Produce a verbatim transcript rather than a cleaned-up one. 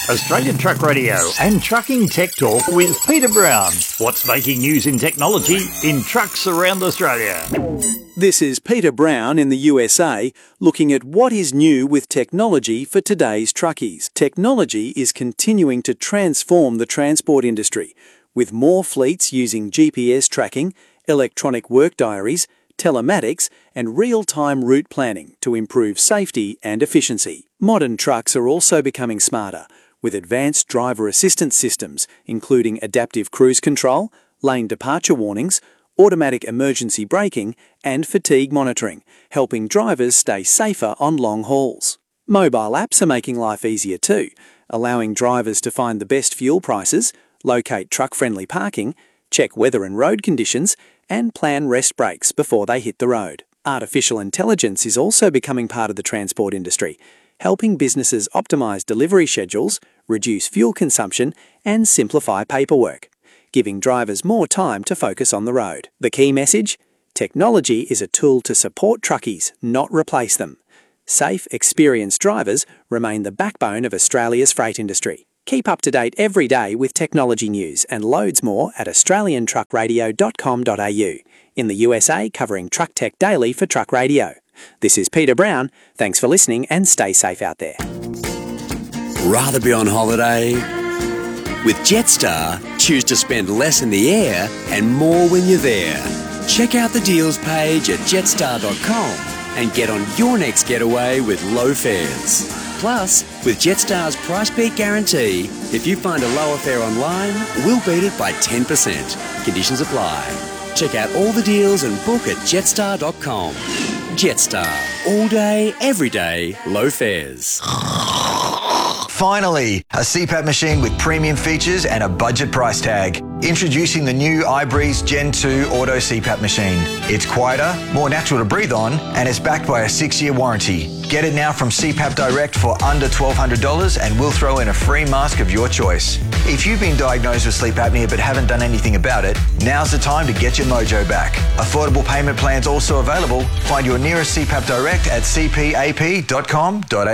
Australian Truck Radio and Trucking Tech Talk with Peter Brown. What's making news in technology in trucks around Australia? This is Peter Brown in the U S A, looking at what is new with technology for today's truckies. Technology is continuing to transform the transport industry, with more fleets using G P S tracking, electronic work diaries, telematics, and real-time route planning to improve safety and efficiency. Modern trucks are also becoming smarter, with advanced driver assistance systems, including adaptive cruise control, lane departure warnings, automatic emergency braking, and fatigue monitoring, helping drivers stay safer on long hauls. Mobile apps are making life easier too, allowing drivers to find the best fuel prices, locate truck-friendly parking, check weather and road conditions, and plan rest breaks before they hit the road. Artificial intelligence is also becoming part of the transport industry, helping businesses optimize delivery schedules, reduce fuel consumption, and simplify paperwork, giving drivers more time to focus on the road. The key message? Technology is a tool to support truckies, not replace them. Safe, experienced drivers remain the backbone of Australia's freight industry. Keep up to date every day with technology news and loads more at australian truck radio dot com dot a u. In the U S A, covering Truck Tech Daily for Truck Radio. This is Peter Brown. Thanks for listening and stay safe out there. Rather be on holiday? With Jetstar, choose to spend less in the air and more when you're there. Check out the deals page at jetstar dot com and get on your next getaway with low fares. Plus, with Jetstar's Price Beat Guarantee, if you find a lower fare online, we'll beat it by ten percent. Conditions apply. Check out all the deals and book at jetstar dot com. Jetstar. All day, every day, low fares. Finally, a C PAP machine with premium features and a budget price tag. Introducing the new iBreeze Gen two Auto C PAP machine. It's quieter, more natural to breathe on, and it's backed by a six-year warranty. Get it now from C PAP Direct for under twelve hundred dollars and we'll throw in a free mask of your choice. If you've been diagnosed with sleep apnea but haven't done anything about it, now's the time to get your mojo back. Affordable payment plans also available. Find your nearest C PAP Direct at c p a p dot com dot a u.